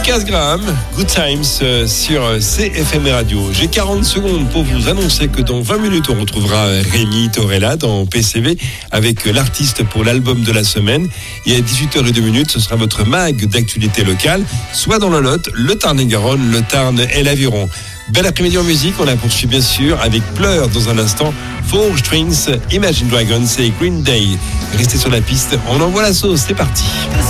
Lucas Graham, Good Times sur CFM Radio. J'ai 40 secondes pour vous annoncer que dans 20 minutes, on retrouvera Rémi Torella dans PCV avec l'artiste pour l'album de la semaine. Et à 18h02, ce sera votre mag d'actualité locale, soit dans le Lot, le Tarn-et-Garonne, le Tarn et l'Aviron. Bel après-midi en musique, on la poursuit bien sûr avec Pleurs dans un instant, Four Strings, Imagine Dragons et Green Day. Restez sur la piste, on envoie la sauce, c'est parti.